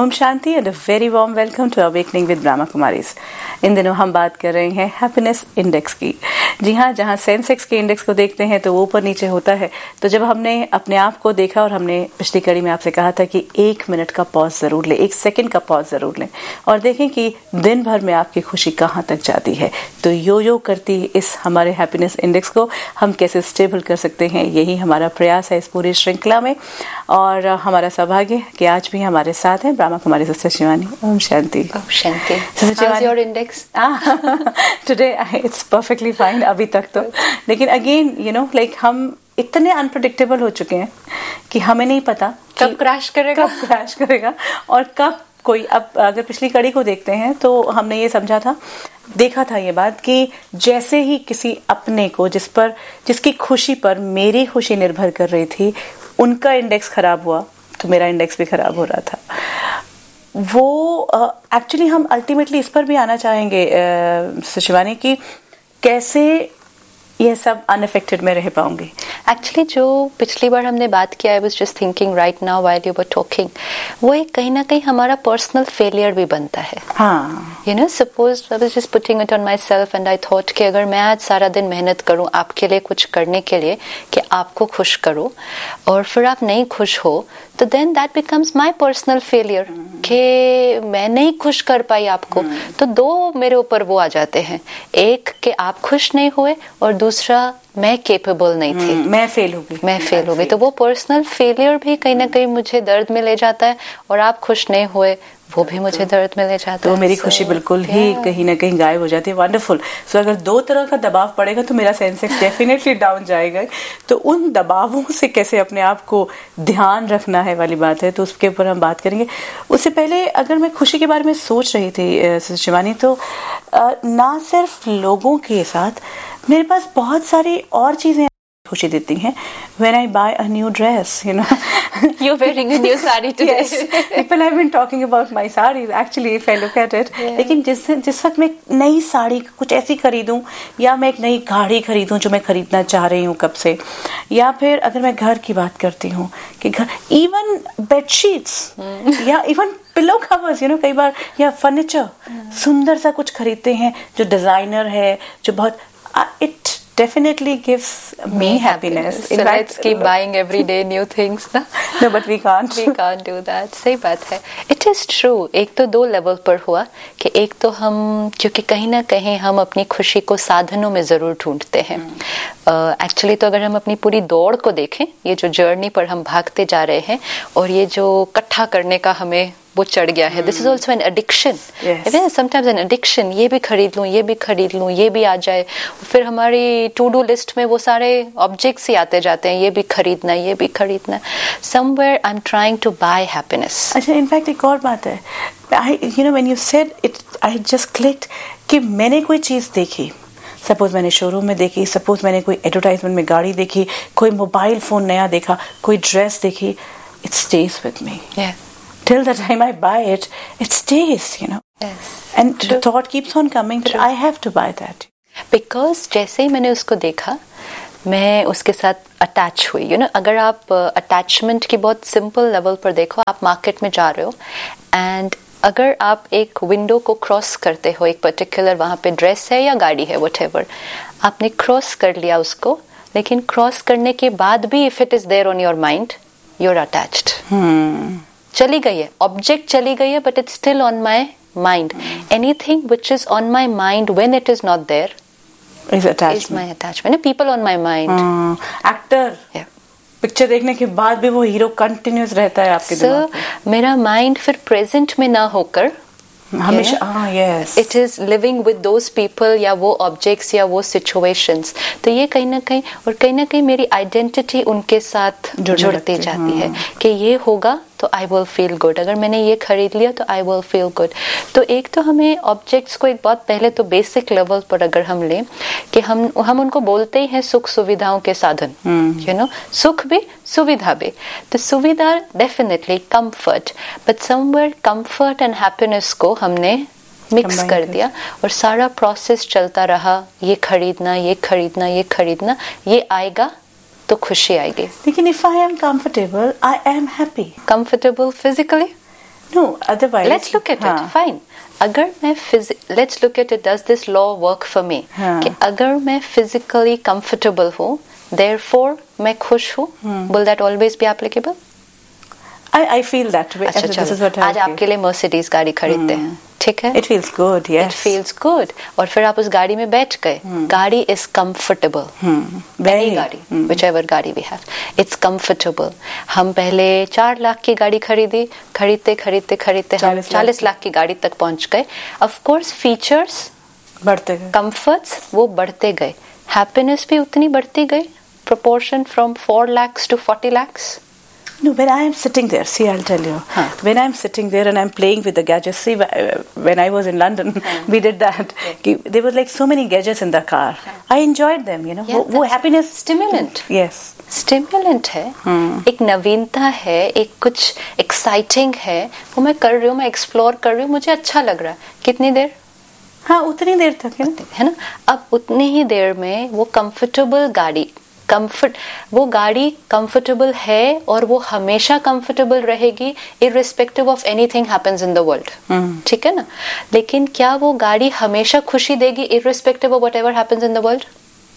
Om Shanti and a very warm welcome to awakening with Brahma Kumaris. इन दिनों हम बात कर रहे हैं हैप्पीनेस इंडेक्स की। जी हाँ, जहाँ सेंसेक्स के इंडेक्स को देखते हैं तो वो ऊपर नीचे होता है। तो जब हमने अपने आप को देखा और हमने पिछली कड़ी में आपसे कहा था कि 1 मिनट का पॉज जरूर लें, 1 सेकंड का पॉज जरूर लें और देखें कि दिन भर में आपकी खुशी कहाँ तक जाती है। तो यो करती इस हमारे हैप्पीनेस इंडेक्स को हम कैसे स्टेबल कर सकते हैं, यही हमारा प्रयास है इस पूरी श्रृंखला में। और हमारा सौभाग्य कि आज भी हमारे साथ हैं Brahma Kumari sister Shivani. Om Shanti. Om Shanti. How's your index? Today it's perfectly fine अभी तक तो, लेकिन अगेन लाइक हम इतने अनप्रेडिक्टेबल हो चुके हैं कि हमें नहीं पता कब क्रैश करेगा और कब कोई। अब अगर पिछली कड़ी को देखते हैं तो हमने ये समझा था, देखा था ये बात कि जैसे ही किसी अपने को जिसकी खुशी पर मेरी खुशी निर्भर कर रही थी, उनका इंडेक्स खराब हुआ तो मेरा इंडेक्स भी खराब हो रहा था। वो एक्चुअली हम अल्टीमेटली इस पर भी आना चाहेंगे शिवानी की कैसे ये सब अनअफेक्टेड में रह पाऊंगी। एक्चुअली जो पिछली बार हमने बात किया, I was just thinking right now while you were talking, वो एक कहीं ना कहीं हमारा पर्सनल फेलियर भी बनता है। हाँ, suppose I was just putting it on my self and I thought कि अगर मैं आज सारा दिन मेहनत करूं आपके लिए, कुछ करने के लिए कि आपको खुश करूं, और फिर आप नहीं खुश हो, तो then that becomes my personal failure कि मैं नहीं खुश कर पाई आपको। तो 2 मेरे ऊपर वो आ जाते हैं, एक कि आप खुश नहीं हुए और दूसरा मैं केपेबल नहीं थी, मैं फेल हो गई। तो वो पर्सनल फेलियर भी कहीं ना कहीं मुझे दर्द में ले जाता है, और आप खुश नहीं हुए वो भी मुझे दर्द में ले जाता है। तो मेरी खुशी बिल्कुल ही कहीं ना कहीं गायब हो जाती है। वंडरफुल। सो अगर 2 तरह का दबाव पड़ेगा तो मेरा सेंसेक्स डेफिनेटली डाउन जाएगा। तो उन दबावों से कैसे अपने आप को ध्यान रखना है वाली बात है, तो उसके ऊपर हम बात करेंगे। उससे पहले अगर मैं खुशी के बारे में सोच रही थी शिवानी, तो ना सिर्फ लोगों के साथ मेरे पास बहुत सारी और चीजें खुशी देती हैं। When I buy a new dress, You're wearing a new sari today. Yes, people have been talking about my sarees. Actually, if I look at it, लेकिन जिस वक्त मैं नई साड़ी कुछ ऐसी खरीदूं, या मैं एक नई गाड़ी खरीदूं जो मैं खरीदना चाह रही हूँ कब से, या फिर अगर मैं घर की बात करती हूँ कि घर, इवन बेडशीट्स या इवन पिलो कवर्स, कई बार, या फर्नीचर, सुंदर सा कुछ खरीदते हैं जो डिजाइनर है, जो बहुत it definitely gives me happiness. So let's keep buying every day new things, na? No, but we can't. We can't do that. सही बात है. It is true. एक तो 2 लेवल पर हुआ कि एक तो हम, क्योंकि कहीं ना कहीं हम अपनी खुशी को साधनों में जरूर ढूंढते हैं। एक्चुअली तो अगर हम अपनी पूरी दौड़ को देखें, ये जो जर्नी पर हम भागते जा रहे हैं, और ये जो इकट्ठा करने का हमें वो चढ़ गया है, this is also an addiction. Sometimes an addiction, ये भी खरीद लूं, ये भी खरीद लूं, ये भी आ जाए, फिर हमारी टू डू लिस्ट में वो सारे ऑब्जेक्ट्स ही आते जाते हैं, ये भी खरीदना, ये भी खरीदना। Somewhere I am trying to bye happiness. अच्छा, इनफैक्ट एक और बात है, when you said it, I just clicked कि मैंने कोई चीज देखी, सपोज मैंने शोरूम में देखी, सपोज मैंने कोई एडवर्टाइजमेंट में गाड़ी देखी, कोई मोबाइल फोन नया देखा, कोई ड्रेस देखी, it stage with me till the time I buy it, it stays, Yes. And True. the thought keeps on coming that I have to buy that. Because जैसे ही मैंने उसको देखा, मैं उसके साथ अटैच हुई। अगर आप अटैचमेंट की बहुत सिंपल लेवल पर देखो, आप मार्केट में जा रहे हो एंड अगर आप एक विंडो को क्रॉस करते हो, एक पर्टिकुलर वहां पे ड्रेस है या गाड़ी है, व्हाटएवर, आपने क्रॉस कर लिया उसको, लेकिन क्रॉस करने के बाद भी if it is there on your mind, you are attached. चली गई है, ऑब्जेक्ट चली गई है, but it's still on my mind. Anything which is on my mind when it is not there is my attachment. People on my mind. Actor, picture देखने के बाद भी वो हीरो कंटिन्यूस रहता है आपके दिमाग में। मेरा माइंड फिर प्रेजेंट में ना होकर हमेशा yes, it is living with those people या वो ऑब्जेक्ट्स या वो सिचुएशंस। तो ये कहीं ना कहीं मेरी आइडेंटिटी उनके साथ जुड़ती जाती है कि ये होगा तो आई विल फील गुड, अगर मैंने ये खरीद लिया तो आई विल फील गुड। तो एक तो हमें ऑब्जेक्ट्स को एक बहुत पहले तो बेसिक लेवल पर अगर हम लें कि हम उनको बोलते ही हैं सुख सुविधाओं के साधन, सुख भी सुविधा भी। तो सुविधा definitely comfort, but somewhere comfort and happiness को हमने मिक्स कर दिया और सारा प्रोसेस चलता रहा, ये खरीदना, ये खरीदना, ये खरीदना, ये आएगा तो खुशी आएगी। लेकिन if I am comfortable, I am happy. Comfortable physically? No, otherwise. Let's look at it. Fine. अगर मैं let's look at it. Does this law work for me? कि अगर मैं physically comfortable हूँ, therefore मैं खुश हूँ. Will that always be applicable? I feel that way. अच्छा, This is what I आज आपके लिए Mercedes गाड़ी खरीदते हैं, ठीक है? It feels good, yes. It feels good. और फिर आप उस गाड़ी में बैठ गए. गाड़ी is comfortable. Any गाड़ी, whichever गाड़ी we have, it's comfortable. हम पहले 4 लाख की गाड़ी खरीदते हम 40 लाख की गाड़ी तक पहुंच गए. Of course, features बढ़ते गए, comforts वो बढ़ते गए. Happiness भी उतनी बढ़ती गई. Proportion from 4 lakhs to 40 lakhs. No, when I am sitting there, see, I'll tell you. When I'm sitting there and I'm playing with the gadgets, see, when I was in London, we did that. There was like so many gadgets in the car. I enjoyed them, you know. वो happiness. Stimulant. Yes. Stimulant है, एक नवीनता है, एक कुछ exciting है. वो मैं कर रही हूँ, मैं explore कर रही हूँ, मुझे अच्छा लग रहा है. कितनी देर? हाँ, उतनी देर तक है ना. अब उतनी ही देर में वो comfortable गाड़ी, वो गाड़ी कंफर्टेबल है और वो हमेशा कंफर्टेबल रहेगी irrespective of anything happens in the world. ठीक है ना. लेकिन क्या वो गाड़ी हमेशा खुशी देगी irrespective of whatever happens in the world?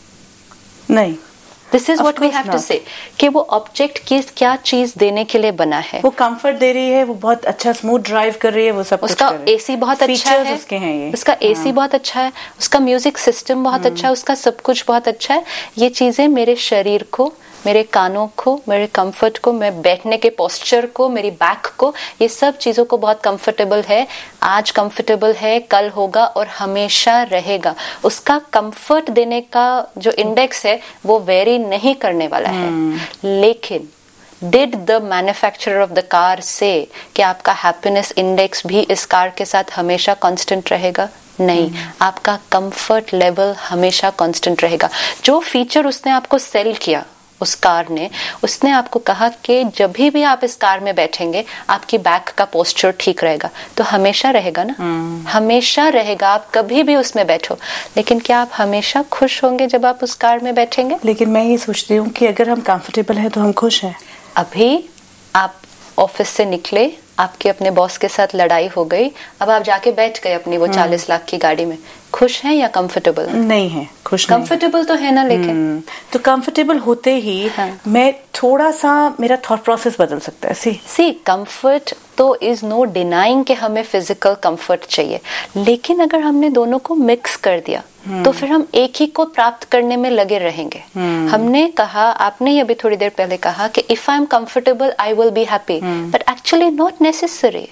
नहीं. This is what we have to say कि वो ऑब्जेक्ट क्या चीज देने के लिए बना है. वो कंफर्ट दे रही है, वो बहुत अच्छा स्मूथ ड्राइव कर रही है, वो सब उसका एसी बहुत अच्छा है, उसके हैं ये. उसका एसी बहुत अच्छा है, उसका म्यूजिक सिस्टम बहुत अच्छा है, उसका सब कुछ बहुत अच्छा है. ये चीजें मेरे शरीर को, मेरे कानों को, मेरे कंफर्ट को, मैं बैठने के पोस्चर को, मेरी बैक को, ये सब चीजों को बहुत कंफर्टेबल है. आज कंफर्टेबल है, कल होगा और हमेशा रहेगा. उसका कंफर्ट देने का जो इंडेक्स है वो वेरी नहीं करने वाला है. लेकिन did the manufacturer of the car से कि आपका हैप्पीनेस इंडेक्स भी इस कार के साथ हमेशा कांस्टेंट रहेगा? नहीं. आपका कंफर्ट लेवल हमेशा कांस्टेंट रहेगा. जो फीचर उसने आपको सेल किया, उस कार ने, उसने आपको कहा कि जब भी आप इस कार में बैठेंगे आपकी बैक का पोस्चर ठीक रहेगा, तो हमेशा रहेगा ना. हमेशा रहेगा, आप कभी भी उसमें बैठो. लेकिन क्या आप हमेशा खुश होंगे जब आप उस कार में बैठेंगे? लेकिन मैं ये सोचती हूँ कि अगर हम कंफर्टेबल है तो हम खुश हैं. अभी आप ऑफिस से निकले, आपके अपने बॉस के साथ लड़ाई हो गई, अब आप जाके बैठ गए अपनी वो 40 लाख की गाड़ी में. खुश हैं या कंफर्टेबल? नहीं है, खुश. कंफर्टेबल तो है ना. लेकिन तो कंफर्टेबल होते ही मैं थोड़ा सा मेरा थॉट प्रोसेस बदल सकता है. सी कंफर्ट तो इज नो डिनाइंग कि हमें फिजिकल कंफर्ट चाहिए. लेकिन अगर हमने दोनों को मिक्स कर दिया तो फिर हम एक ही को प्राप्त करने में लगे रहेंगे. हमने कहा, आपने ही अभी थोड़ी देर पहले कहा कि if I am comfortable I will be happy, but actually not necessary.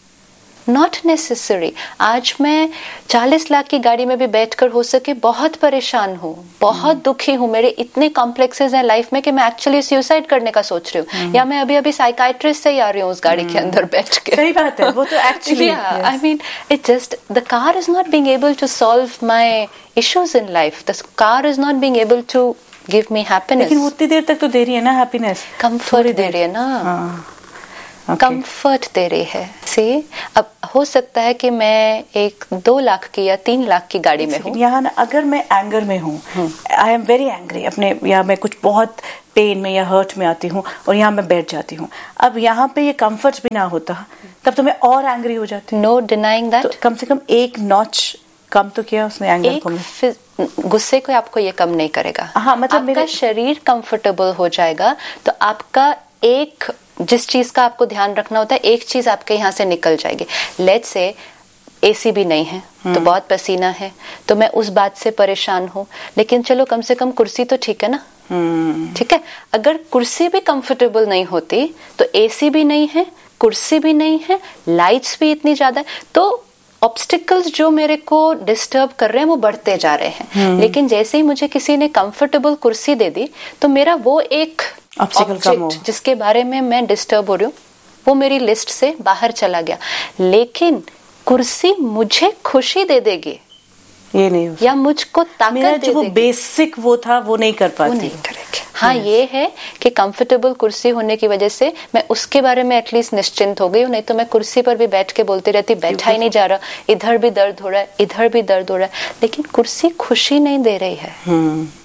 आज मैं 40 लाख की गाड़ी में भी बैठकर हो सके बहुत परेशान हूँ, बहुत दुखी हूँ, मेरे इतने कॉम्प्लेक्सेस हैं लाइफ में कि मैं एक्चुअली सुसाइड करने का सोच रही हूँ, या मैं अभी साइकाइट्रिस्ट से ही आ रही हूँ उस गाड़ी के अंदर बैठ के. सही बात है. वो तो actually I mean it just the car is not being able to solve my issues in life. The car is not being able to give me happiness. लेकिन उतनी देर तक तो दे रही है ना हैप्पीनेस, कंफर्ट दे रही है ना. कंफर्ट दे रही है. सी, अब हो सकता है कि मैं 1-2 लाख की या 3 लाख की गाड़ी में हूँ. यहाँ ना अगर मैं एंगर में हूँ, आई एम वेरी एंग्री अपने, या मैं कुछ बहुत पेन में या हर्ट में आती हूँ और यहाँ मैं बैठ जाती हूँ. अब यहाँ पे ये कंफर्ट भी ना होता तब तो मैं और एंग्री हो जाती. No denying that. तो कम से कम एक नॉच कम तो किया उसने एंगर को. गुस्से को आपको ये कम नहीं करेगा. हाँ, मतलब आपका शरीर कंफर्टेबल हो जाएगा तो आपका एक, जिस चीज का आपको ध्यान रखना होता है, एक चीज आपके यहाँ से निकल जाएगी. लेट्स से एसी भी नहीं है तो बहुत पसीना है, तो मैं उस बात से परेशान हूँ. लेकिन चलो कम से कम कुर्सी तो ठीक है ना. ठीक है. अगर कुर्सी भी कंफर्टेबल नहीं होती तो एसी भी नहीं है, कुर्सी भी नहीं है, लाइट्स भी इतनी ज्यादा है, तो ऑब्स्टिकल्स जो मेरे को डिस्टर्ब कर रहे हैं वो बढ़ते जा रहे हैं. लेकिन जैसे ही मुझे किसी ने कंफर्टेबल कुर्सी दे दी तो मेरा वो एक ऑब्जेक्ट जिसके बारे में मैं डिस्टर्ब हो रही हूँ वो मेरी लिस्ट से बाहर चला गया. लेकिन कुर्सी मुझे खुशी दे देगी, ये नहीं, या मुझको ताकत दे देगी. वो बेसिक वो था वो नहीं कर पाती. वो नहीं करेगी. हाँ, ये है कि कंफर्टेबल कुर्सी होने की वजह से मैं उसके बारे में एटलीस्ट निश्चिंत हो गई हूँ. नहीं तो मैं कुर्सी पर भी बैठ के बोलती रहती, बैठा ही नहीं जा रहा, इधर भी दर्द हो रहा है, इधर भी दर्द हो रहा है. लेकिन कुर्सी खुशी नहीं दे रही है.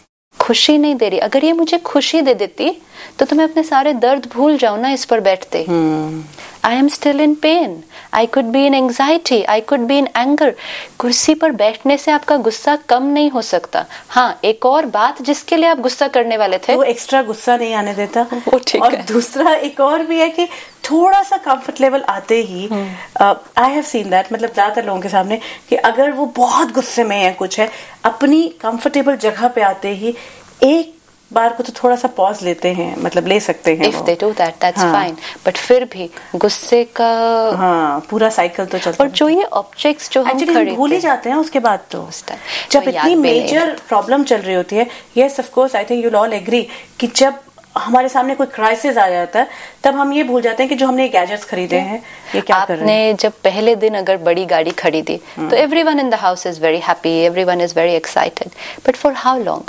खुशी नहीं दे रही। अगर ये मुझे खुशी दे देती तो मैं अपने सारे दर्द भूल जाऊं ना इस पर बैठते। I am still in pen, I could be in anxiety, I could be in anger. कुर्सी पर बैठने से आपका गुस्सा कम नहीं हो सकता। हाँ, एक और बात जिसके लिए आप गुस्सा करने वाले थे, वो एक्स्ट्रा गुस्सा नहीं आने देता। वो ठीक और है। दूसरा एक और भी है कि थोड़ा सा कंफर्ट लेवल आते ही, आई हैव सीन दैट, मतलब ज्यादातर लोगों के सामने, कि अगर वो बहुत गुस्से में है, कुछ है, अपनी कंफर्टेबल जगह पे आते ही एक बार को तो थोड़ा सा पॉज लेते हैं, मतलब ले सकते हैं। If they do that, that's fine. But फिर भी गुस्से का पूरा साइकिल तो चलता और जो ये ऑब्जेक्ट्स जो हम खरीदते भूल ही जाते हैं उसके बाद तो जब तो इतनी मेजर प्रॉब्लम चल रही होती है। Yes of course, I think you all agree कि जब हमारे सामने कोई क्राइसिस आ जाता है तब हम ये भूल जाते हैं कि जो हमने गैजेट्स खरीदे हैं ये क्या कर रहे हैं। आपने जब पहले दिन अगर बड़ी गाड़ी खरीदी तो everyone in the house is very happy, everyone is very excited, but for how long?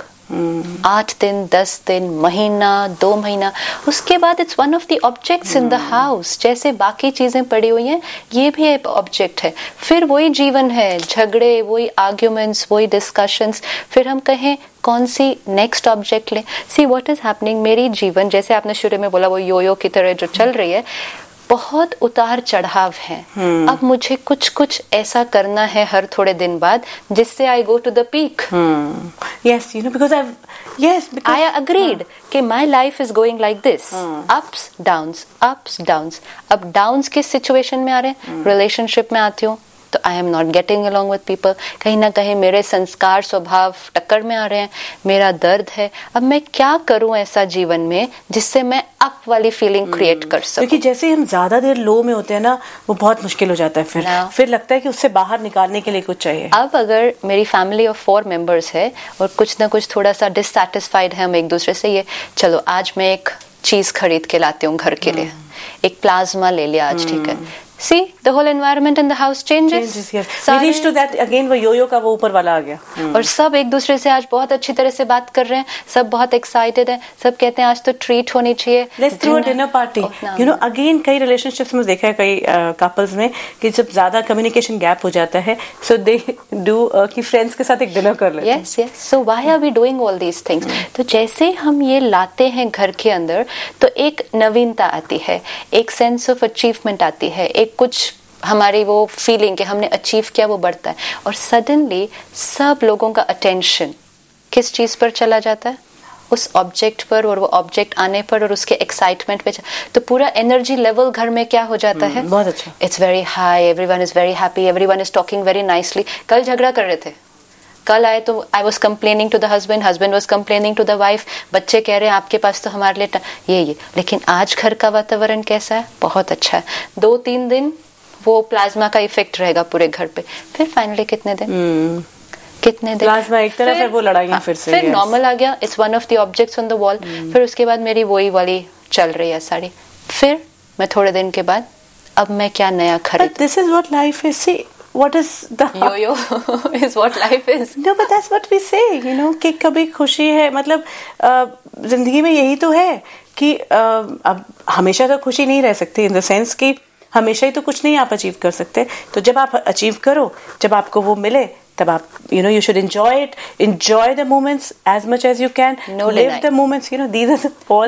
8 दिन, 10 दिन, महीना, 2 महीना, उसके बाद it's one of the objects in the house. जैसे बाकी चीजें पड़ी हुई हैं, ये भी एक ऑब्जेक्ट है। फिर वही जीवन है, झगड़े, वही आर्ग्यूमेंट्स, वही डिस्कशंस। फिर हम कहें कौन सी नेक्स्ट ऑब्जेक्ट ले? सी व्हाट इज हैपनिंग, मेरी जीवन, जैसे आपने शुरू में बोला, वो योयो की तरह जो चल रही है, बहुत उतार चढ़ाव है। अब मुझे कुछ कुछ ऐसा करना है हर थोड़े दिन बाद जिससे आई go to the peak. Yes, you know, because I agreed कि my life is going like this, ups downs, ups downs. अब डाउन्स किस सिचुएशन में आ रहे हैं? रिलेशनशिप में आती हूँ तो I am not getting along with people, कहीं ना कहीं मेरे संस्कार स्वभाव टक्कर में आ रहे हैं, मेरा दर्द है। अब मैं क्या करूं ऐसा जीवन में जिससे मैं अप वाली फीलिंग क्रिएट कर सकूं? क्योंकि जैसे हम ज्यादा देर लो में होते हैं ना, वो बहुत मुश्किल हो जाता है। फिर लगता है कि उससे बाहर निकालने के लिए कुछ चाहिए। अब अगर मेरी फैमिली ऑफ 4 मेंबर्स है और कुछ ना कुछ थोड़ा सा डिससैटिस्फाइड है हम एक दूसरे से, ये चलो आज मैं एक चीज खरीद के लाती हूँ घर के लिए, एक प्लाज्मा ले लिया आज, ठीक है। See, the whole environment in the house changes. Yes. We reach to that again, वो योयो का वो ऊपर वाला आ गया। और सब एक दूसरे से आज बहुत अच्छी तरह से बात कर रहे हैं, सब बहुत एक्साइटेड हैं, सब कहते हैं आज तो ट्रीट होनी चाहिए। Let's throw a dinner party. You know, again कई relationships में देखा है, कई couples में, कि जब ज्यादा communication gap हो जाता है, so they do कि friends के साथ एक dinner कर लेते हैं। Yes, yes. So why are we doing all these things? तो जैसे हम ये लाते हैं घर के अंदर, तो एक नवीनता आती है, एक सेंस ऑफ अचीवमेंट आती है, एक कुछ हमारी वो फीलिंग कि हमने अचीव किया वो बढ़ता है। और सडनली सब लोगों का अटेंशन किस चीज पर चला जाता है? उस ऑब्जेक्ट पर, और वो ऑब्जेक्ट आने पर और उसके एक्साइटमेंट पे। तो पूरा एनर्जी लेवल घर में क्या हो जाता है? बहुत अच्छा। It's very high, everyone is very happy, everyone is talking very nicely. कल झगड़ा कर रहे थे, कल आए तो I was complaining to the husband, husband was complaining to the wife, बच्चे कह रहे हैं आपके पास तो हमारे लिए ये। लेकिन आज घर का वातावरण कैसा है? बहुत अच्छा है। 2-3 दिन वो प्लाज्मा का इफेक्ट रहेगा पूरे घर पे। फिर फाइनली कितने दिन प्लाज्मा एक तरफ है, वो लड़ाइयां फिर नॉर्मल आ गया। It's one of the objects on the wall. फिर उसके बाद मेरी वही वाली चल रही है साड़ी। फिर मैं थोड़े दिन के बाद अब मैं क्या नया खरीद। This is what life is. C what is the yo-yo is what life is. No, but that's what we say, you know, कि कभी खुशी है, मतलब जिंदगी में यही तो है कि अब हमेशा तो खुशी नहीं रह सकती, इन द सेंस कि हमेशा ही तो कुछ नहीं आप अचीव कर सकते। तो जब आप अचीव करो, जब आपको वो मिले, तब आप you should enjoy the moments as much as you can. Live the moments, these are all.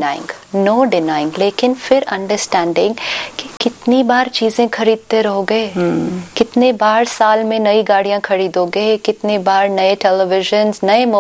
No denying. लेकिन फिर अंडरस्टैंडिंग कि कितनी बार चीजें खरीदते रहोगे, कितने बार साल में नई गाड़ियां खरीदोगे, कितनी बार नए टेलीविजन,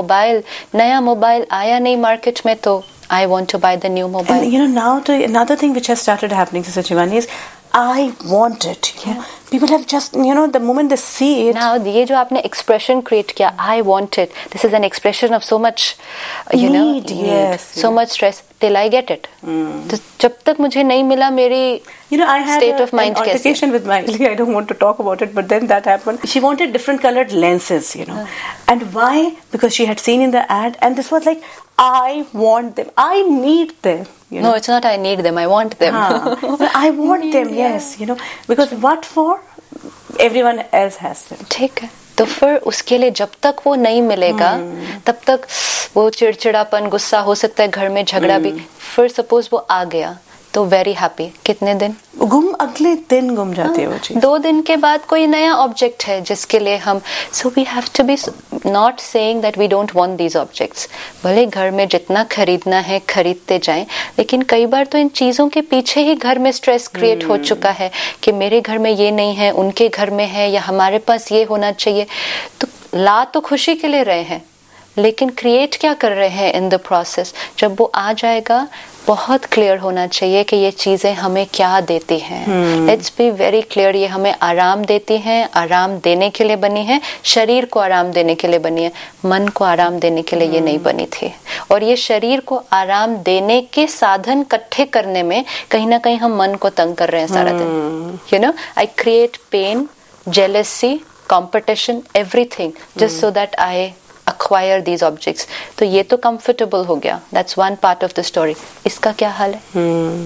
नया मोबाइल आया नहीं मार्केट में तो I want to buy the new mobile. And now another thing which has started happening, Sister Shivani, is I want it. People have just, the moment they see it. Now, ये जो आपने expression create किया, I want it. This is an expression of so much, need. Yes. So much stress till I get it. तो जब तक मुझे नहीं मिला, मेरी I had state of mind an altercation with Miley. I don't want to talk about it, but then that happened. She wanted different colored lenses, And why? Because she had seen in the ad, and this was like, I want them. I need them. No, it's not I need them. I want them. I want them, yes. Because what for? Everyone else has them. ठीक है। तो फिर उसके लिए जब तक वो नहीं मिलेगा, तब तक वो चिड़चिड़ापन, गुस्सा हो सकता है घर में, झगड़ा भी। फिर सपोज वो आ गया तो वेरी हैप्पी, कितने दिन? अगले दिन गुम जाती है वो चीज। 2 दिन के बाद कोई नया ऑब्जेक्ट है जिसके लिए हम, so we have to be not saying that we don't want these objects. भले घर में जितना खरीदना है खरीदते जाएं, लेकिन कई बार तो इन चीजों के पीछे ही घर में स्ट्रेस क्रिएट हो चुका है कि मेरे घर में ये नहीं है, उनके घर में है, या हमारे पास ये होना चाहिए। तो ला तो खुशी के लिए रहे हैं, लेकिन क्रिएट क्या कर रहे हैं इन द प्रोसेस। जब वो आ जाएगा, बहुत क्लियर होना चाहिए कि ये चीजें हमें क्या देती हैं। लेट्स बी वेरी क्लियर, ये हमें आराम देती हैं, आराम देने के लिए बनी है, शरीर को आराम देने के लिए बनी है, मन को आराम देने के लिए ये नहीं बनी थी। और ये शरीर को आराम देने के साधन इकट्ठे करने में कहीं ना कहीं हम मन को तंग कर रहे हैं सारा दिन। You know, I create pen, jealousy, competition, everything just so that I acquire these objects। तो ये तो comfortable हो गया, that's one part of the story। इसका क्या हाल है?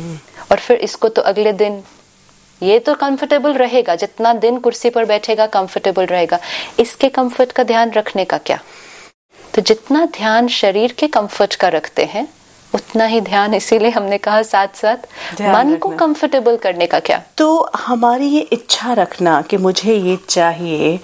और फिर इसको तो अगले दिन ये तो comfortable रहेगा, जितना दिन कुर्सी पर बैठेगा comfortable रहेगा, इसके comfort का ध्यान रखने का क्या? तो जितना ध्यान शरीर के comfort का रखते हैं, उतना ही ध्यान, इसीलिए हमने कहा साथ साथ मन को कंफर्टेबल करने का क्या। तो हमारी ये इच्छा रखना कि मुझे ये चाहिए,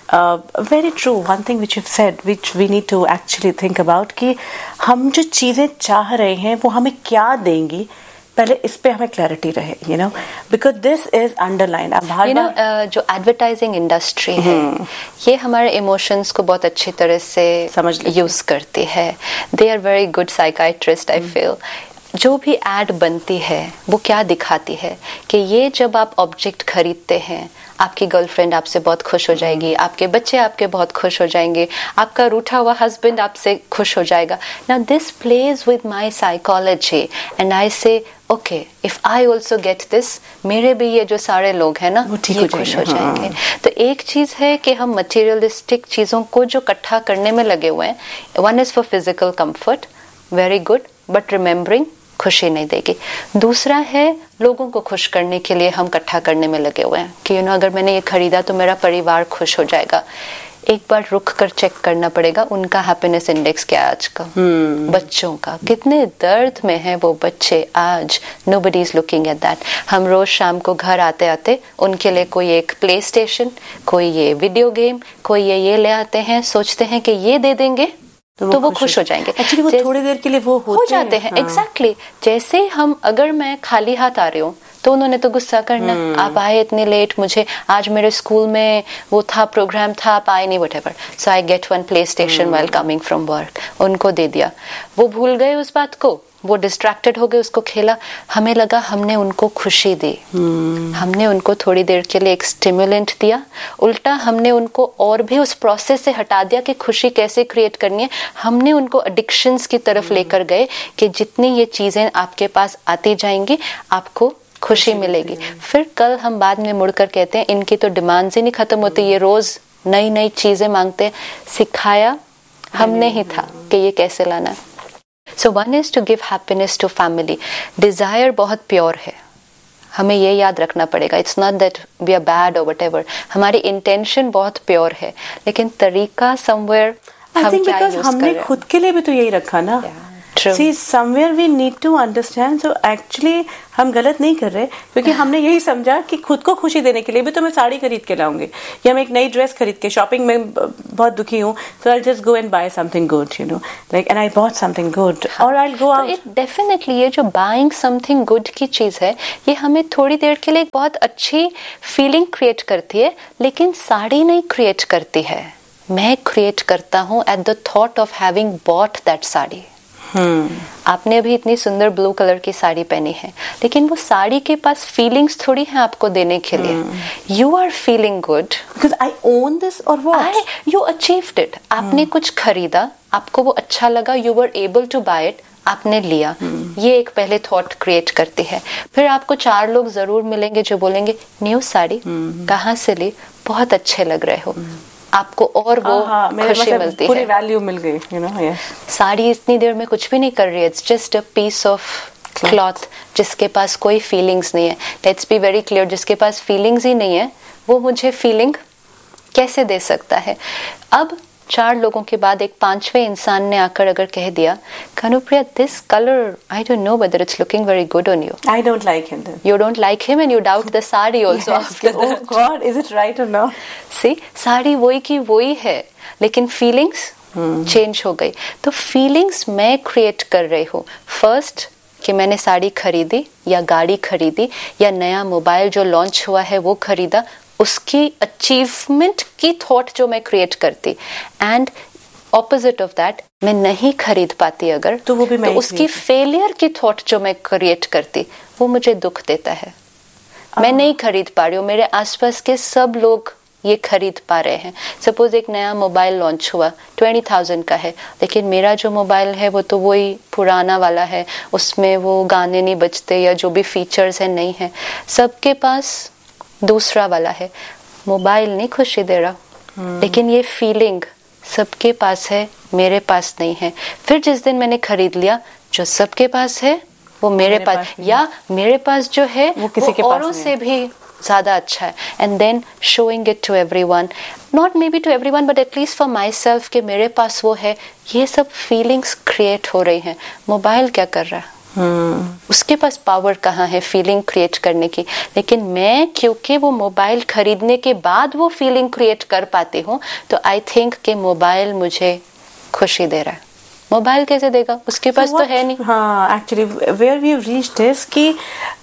very true, one thing which you said which we need to actually think about, कि हम जो चीजें चाह रहे हैं वो हमें क्या देंगी, पहले इस पे हमें क्लैरिटी रहे, you know, because this is underline. You know, जो एडवर्टाइजिंग इंडस्ट्री है, ये हमारे इमोशंस को बहुत अच्छी तरह से यूज करती है। They are very good psychiatrist, I feel. जो भी एड बनती है वो क्या दिखाती है कि ये जब आप ऑब्जेक्ट खरीदते हैं, आपकी गर्लफ्रेंड आपसे बहुत खुश हो जाएगी, आपके बच्चे आपके बहुत खुश हो जाएंगे, आपका रूठा हुआ हस्बैंड आपसे खुश हो जाएगा। Now this pledge with my psychology and I से okay, if I also get this, मेरे भी ये जो सारे लोग हैं ना, ये खुश हो जाएंगे। तो एक चीज है कि हम मटेरियलिस्टिक चीजों को जो इकट्ठा करने में लगे हुए हैं, one is for physical comfort, very good, but remembering खुशी नहीं देगी। दूसरा है लोगों को खुश करने के लिए हम इकट्ठा करने में लगे हुए हैं कि यू नो, अगर मैंने ये खरीदा तो मेरा परिवार खुश हो जाएगा। एक बार रुक कर चेक करना पड़ेगा उनका हैप्पीनेस इंडेक्स क्या है आज का। बच्चों का कितने दर्द में है वो बच्चे आज, nobody is looking at that. हम रोज शाम को घर आते आते उनके लिए कोई एक प्ले स्टेशन, कोई ये वीडियो गेम, कोई ये ले आते हैं, सोचते हैं कि ये दे देंगे तो वो खुश हो जाएंगे। एक्चुअली वो थोड़ी देर के लिए वो हो जाते हैं। एग्जैक्टली जैसे हम, अगर मैं खाली हाथ आ रही हूँ तो उन्होंने तो गुस्सा करना, आप आए इतने लेट, मुझे आज मेरे स्कूल में वो था, प्रोग्राम था, आप आए नहीं, whatever. So I get one play station while coming from work, उनको दे दिया, वो भूल गए उस बात को, वो डिस्ट्रैक्टेड हो गए, उसको खेला, हमें लगा हमने उनको खुशी दी, हमने उनको थोड़ी देर के लिए एक स्टिमुलेंट दिया, उल्टा हमने उनको और भी उस प्रोसेस से हटा दिया कि खुशी कैसे क्रिएट करनी है। हमने उनको एडिक्शंस की तरफ लेकर गए कि जितनी ये चीजें आपके पास आती जाएंगी आपको खुशी मिलेगी। फिर कल हम बाद में मुड़कर कहते हैं इनकी तो डिमांड्स ही नहीं खत्म होती, ये रोज नई नई चीजें मांगते हैं। सिखाया हमने ही था कि ये कैसे लाना है। So one is to give happiness to family. Desire बहुत प्योर है, हमें ये याद रखना पड़ेगा। It's not that we are bad or whatever. हमारी intention बहुत प्योर है, लेकिन तरीका somewhere हम क्या यूज कर रहे हैं। हमने खुद के लिए भी तो यही रखा ना। See, somewhere we need to understand. So actually हम गलत नहीं कर रहे, क्योंकि हमने यही समझा कि खुद को खुशी देने के लिए भी तो मैं साड़ी खरीद के लाऊंगी, या मैं एक नई ड्रेस खरीद के, शॉपिंग में बहुत दुखी हूँ, so I'll just go and buy something good, you know, like, and I bought something good, or I'll go out. तो definitely ये जो buying something good की चीज है, ये हमें थोड़ी देर के लिए बहुत अच्छी फीलिंग क्रिएट करती है, लेकिन साड़ी नहीं क्रिएट करती है। मैं क्रिएट करता हूँ at the thought of having bought that sari. आपने अभी इतनी सुंदर ब्लू कलर की साड़ी पहनी है, लेकिन वो साड़ी के पास फीलिंग्स थोड़ी है आपको देने के लिए। You are feeling good because I own this, और व्हाट, यू अचीव्ड इट। आपने कुछ खरीदा, आपको वो अच्छा लगा, you were able to bye it, आपने लिया। ये एक पहले थॉट क्रिएट करती है। फिर आपको 4 लोग जरूर मिलेंगे जो बोलेंगे न्यू साड़ी कहाँ से ली, बहुत अच्छे लग रहे हो, आपको और वो खुशी मिलती है, पूरी वैल्यू मिल गई, you know, yes. साड़ी इतनी देर में कुछ भी नहीं कर रही है, it's just a piece of cloth जिसके पास कोई फीलिंग्स नहीं है। लेट्स बी वेरी क्लियर, जिसके पास फीलिंग्स ही नहीं है वो मुझे फीलिंग कैसे दे सकता है। अब 4 लोगों के बाद एक 5वें इंसान ने आकर अगर कह दिया, Kanupriya, this colour, I don't know whether it's looking very good on you. I don't like him then. You don't like him and you doubt the sari also after that. Oh God, is it right or not? See, sari वही की वही है, लेकिन feelings change हो गई. तो feelings मैं create कर रही हूँ. फर्स्ट कि मैंने साड़ी खरीदी या गाड़ी खरीदी या नया मोबाइल जो लॉन्च हुआ है वो खरीदा, उसकी अचीवमेंट की थॉट जो मैं क्रिएट करती. एंड ऑपोजिट ऑफ दैट, मैं नहीं खरीद पाती अगर, तो वो भी तो उसकी फेलियर की थॉट जो मैं क्रिएट करती, वो मुझे दुख देता है. मैं नहीं खरीद पा रही हूँ, मेरे आसपास के सब लोग ये खरीद पा रहे हैं. सपोज एक नया मोबाइल लॉन्च हुआ, 20,000 का है, लेकिन मेरा जो मोबाइल है वो तो वही पुराना वाला है, उसमें वो गाने नहीं बजते या जो भी फीचर्स है नहीं है. सबके पास दूसरा वाला है. मोबाइल नहीं खुशी दे रहा, लेकिन ये फीलिंग सबके पास है, मेरे पास नहीं है. फिर जिस दिन मैंने खरीद लिया, जो सबके पास है वो मेरे पास, या मेरे पास जो है वो किसी के औरों से भी ज्यादा अच्छा है. And then showing it to everyone, not may be to everyone but at least for my self, कि मेरे पास वो है. ये सब फीलिंग्स क्रिएट हो रही हैं. मोबाइल क्या कर रहा है? उसके पास पावर कहाँ है फीलिंग क्रिएट करने की. लेकिन मैं क्योंकि वो मोबाइल खरीदने के बाद वो फीलिंग क्रिएट कर पाती हूँ, तो आई थिंक कि मोबाइल मुझे खुशी दे रहा है. मोबाइल कैसे देगा? उसके पास तो है नहीं. हाँ, actually where we have reached is कि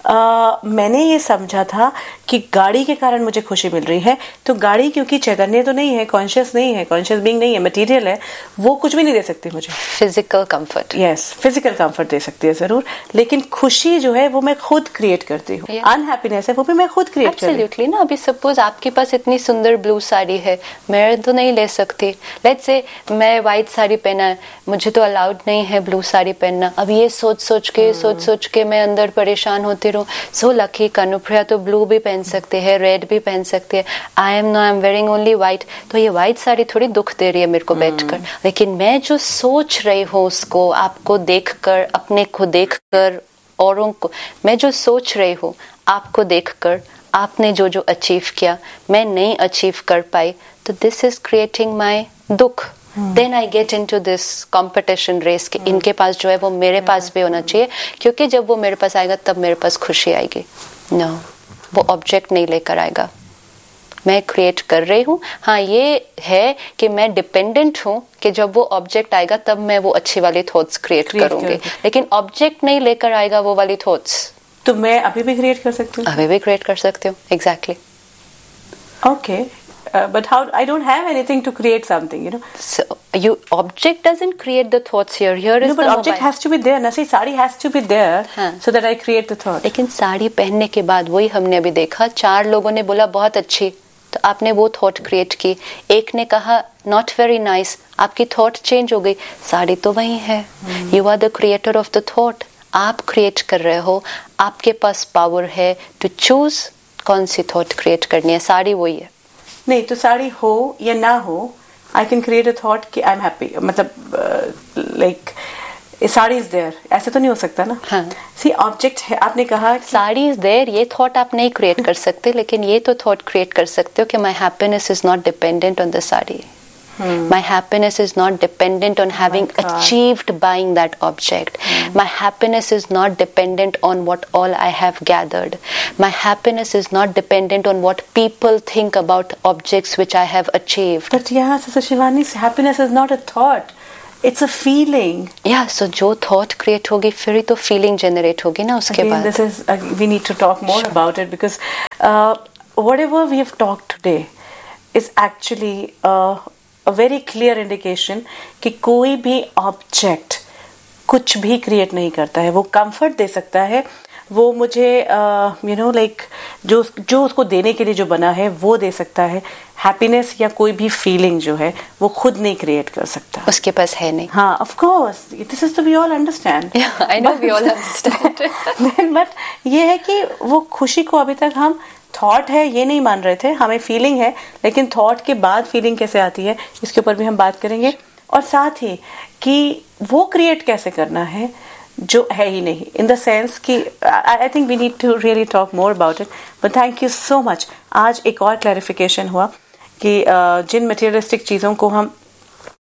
मैंने ये समझा था कि गाड़ी के कारण मुझे खुशी मिल रही है, तो गाड़ी क्योंकि चैतन्य तो नहीं है, कॉन्शियस नहीं है, कॉन्शियस बीइंग नहीं है, मटेरियल है, वो कुछ भी नहीं दे सकती मुझे. Physical comfort, yes, physical comfort दे सकती है जरूर, लेकिन खुशी जो है वो मैं खुद क्रिएट करती हूँ. अनहैप्पीनेस है वो भी मैं खुद क्रिएट करती हूँ. एब्सोल्युटली ना. अभी सपोज आपके पास इतनी सुंदर ब्लू साड़ी है, मैं तो नहीं ले सकती. लेट्स से मैं व्हाइट साड़ी पहना है, मुझे तो अलाउड नहीं है ब्लू साड़ी पहनना. अब ये सोच सोच के मैं अंदर परेशान होती रहूं. सो लकी, कानुप्रिया तो ब्लू भी पहन सकते हैं, रेड भी पहन सकते हैं. I am wearing only white. तो ये व्हाइट साड़ी थोड़ी दुख दे रही है मेरे को बैठकर, लेकिन मैं जो सोच रही हूँ उसको, आपको देखकर, अपने को देखकर, औरों को, मैं जो सोच रही हूँ आपको देखकर, आपने जो जो अचीव किया मैं नहीं अचीव कर पाई, तो दिस इज क्रिएटिंग माई दुख. Then I get into this competition race कि इनके पास जो है वो मेरे पास भी होना चाहिए, क्योंकि जब वो मेरे पास आएगा तब मेरे पास खुशी आएगी. No, वो ऑब्जेक्ट नहीं लेकर आएगा, मैं क्रिएट कर रही हूँ. हाँ, ये है कि मैं डिपेंडेंट हूँ कि जब वो ऑब्जेक्ट आएगा तब मैं वो अच्छी वाली थॉट्स क्रिएट करूंगी, लेकिन ऑब्जेक्ट नहीं लेकर आएगा वो वाली थॉट्स. तो मैं अभी भी क्रिएट कर सकती हूँ? अभी भी क्रिएट कर सकती हूँ. Exactly. Okay. But how? I don't have anything to create something, you know. So object doesn't create the thoughts here. Here is but object has to be there. Na, see, sari has to be there so that I create the thought. लेकिन साड़ी पहनने के बाद वही हमने अभी देखा, 4 लोगों ने बोला बहुत अच्छी, तो आपने वो थॉट क्रिएट की. एक ने कहा नॉट वेरी नाइस, आपकी थॉट चेंज हो गई. साड़ी तो वही है. You are the creator of the thought. आप क्रिएट कर रहे हो, आपके पास पावर है टू चूज कौन सी थॉट क्रिएट करनी है. साड़ी वही है. नहीं तो साड़ी हो या ना हो, I can create a thought कि आई एम हैप्पी. मतलब लाइक साड़ी इज देयर, ऐसे तो नहीं हो सकता ना. हाँ. सी ऑब्जेक्ट है. आपने कहा साड़ी इज देयर, ये थॉट आप नहीं क्रिएट कर सकते, लेकिन ये तो थॉट क्रिएट कर सकते हो कि my happiness is not dependent on the sari. My happiness is not dependent on having achieved buying that object. My happiness is not dependent on what all I have gathered. My happiness is not dependent on what people think about objects which I have achieved. But yeah, Sister Shivani, happiness is not a thought. It's a feeling. Yeah, so जो thought create होगी फिर ही तो feeling generate होगी ना उसके बाद. This is we need to talk more about it, because whatever we have talked today is actually a very clear indication कि कोई भी ऑब्जेक्ट कुछ भी क्रिएट नहीं करता है. वो कंफर्ट दे सकता है, वो मुझे यू नो लाइक जो उसको देने के लिए जो बना है वो दे सकता है. हैप्पीनेस या कोई भी फीलिंग जो है वो खुद नहीं क्रिएट कर सकता, उसके पास है नहीं. हाँ, ऑफ कोर्स, दिस इज तो we all understand. I know we all understand. But ये है कि वो खुशी को अभी तक हम थॉट है ये नहीं मान रहे थे, हमें फीलिंग है, लेकिन थॉट के बाद फीलिंग कैसे आती है इसके ऊपर भी हम बात करेंगे. और साथ ही कि वो क्रिएट कैसे करना है जो है ही नहीं, इन द सेंस कि I think we need to really talk more about it. But thank you so much. आज एक और क्लैरिफिकेशन हुआ कि जिन मटेरियलिस्टिक चीज़ों को हम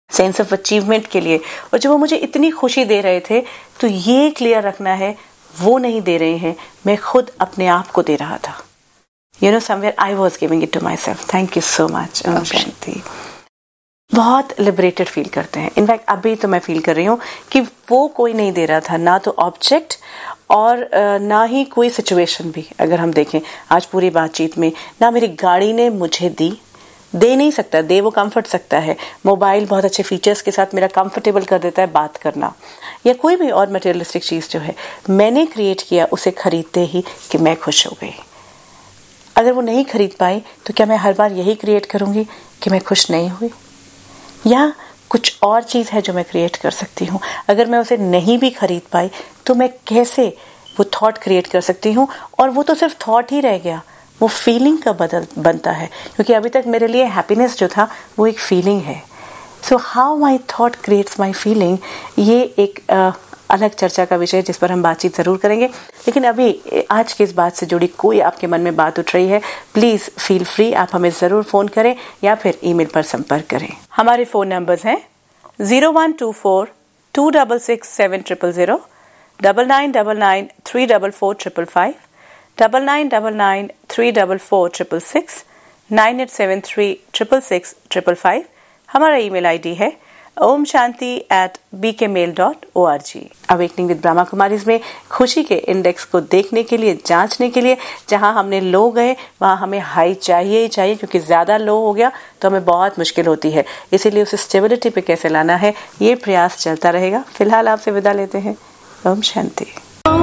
सेंस ऑफ अचीवमेंट के लिए, और जब वो मुझे इतनी खुशी दे रहे थे, तो ये क्लियर रखना है वो नहीं दे रहे हैं, मैं खुद अपने आप को दे रहा था. You know, somewhere I was giving it to myself. Thank you so much. Om Shanti. बहुत लिबरेटेड फील करते हैं. इनफैक्ट अभी तो मैं फील कर रही हूँ कि वो कोई नहीं दे रहा था, ना तो ऑब्जेक्ट और ना ही कोई सिचुएशन भी. अगर हम देखें आज पूरी बातचीत में, ना मेरी गाड़ी ने मुझे दे नहीं सकता, दे वो कंफर्ट सकता है. मोबाइल बहुत अच्छे फीचर्स के साथ मेरा कंफर्टेबल कर देता है बात करना, या कोई भी और मटेरियलिस्टिक चीज़ जो है मैंने क्रिएट किया उसे खरीदते ही कि मैं खुश हो गई. अगर वो नहीं खरीद पाई तो क्या मैं हर बार यही क्रिएट करूंगी कि मैं खुश नहीं हुई, या कुछ और चीज़ है जो मैं क्रिएट कर सकती हूँ. अगर मैं उसे नहीं भी खरीद पाई तो मैं कैसे वो थॉट क्रिएट कर सकती हूँ, और वो तो सिर्फ थॉट ही रह गया, वो फीलिंग का बनता है, क्योंकि अभी तक मेरे लिए हैप्पीनेस जो था वो एक फीलिंग है. So how my thought creates my feeling, ये एक अलग चर्चा का विषय है जिस पर हम बातचीत जरूर करेंगे. लेकिन अभी आज की इस बात से जुड़ी कोई आपके मन में बात उठ रही है, प्लीज फील फ्री, आप हमें जरूर फोन करें या फिर ईमेल पर संपर्क करें. हमारे फोन नंबर्स हैं 0124-266-7000, 9999-344-555, 9999-344-666, 9873-666-555. हमारा ईमेल आईडी है omshanti@bkmail.org. Awakening with Brahma Kumaris में खुशी के इंडेक्स को देखने के लिए, जांचने के लिए, जहां हमने लो गए वहां हमें हाई चाहिए ही चाहिए, क्योंकि ज्यादा लो हो गया तो हमें बहुत मुश्किल होती है. इसीलिए उस स्टेबिलिटी पे कैसे लाना है, ये प्रयास चलता रहेगा. फिलहाल आपसे विदा लेते हैं. ओम शांति.